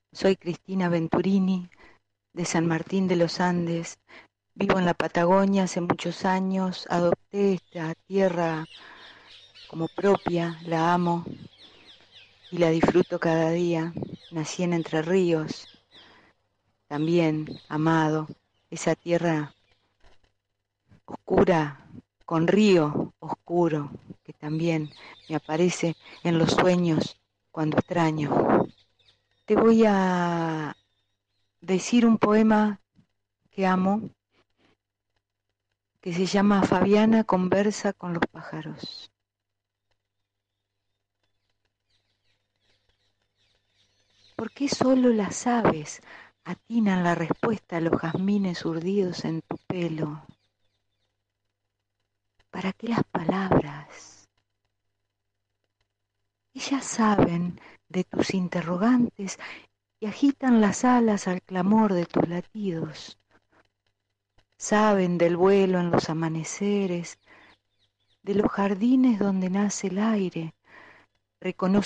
Soy Cristina Venturini, de San Martín de los Andes. Vivo en la Patagonia hace muchos años. Adopté esta tierra como propia, la amo y la disfruto cada día. Nací en Entre Ríos, también amado. Esa tierra oscura, con río oscuro, que también me aparece en los sueños cuando extraño. Te voy a decir un poema que amo, que se llama Fabiana conversa con los pájaros. ¿Por qué solo las aves atinan la respuesta a los jazmines urdidos en tu pelo? ¿Para qué las palabras? Ellas saben de tus interrogantes y agitan las alas al clamor de tus latidos. Saben del vuelo en los amaneceres, de los jardines donde nace el aire, reconocen